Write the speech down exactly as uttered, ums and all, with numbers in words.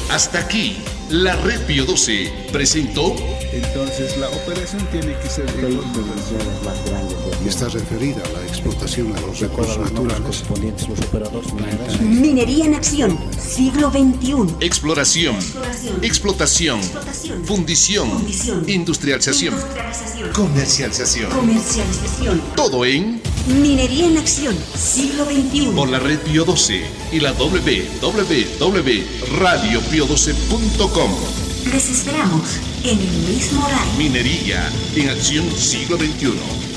Hasta aquí, la Red Pío doce presentó. Entonces la operación tiene que ser de está referida a la explotación de los recursos naturales. Minería en acción, siglo veintiuno. Exploración, explotación, Explotación, explotación, fundición, fundición, industrialización, industrialización, comercialización. comercialización. Todo en Minería en acción, siglo veintiuno. por la Red Pío doce y la doble u doble u doble u punto radio pío doce punto com. Les esperamos en el mismo horario. Minería en acción siglo veintiuno.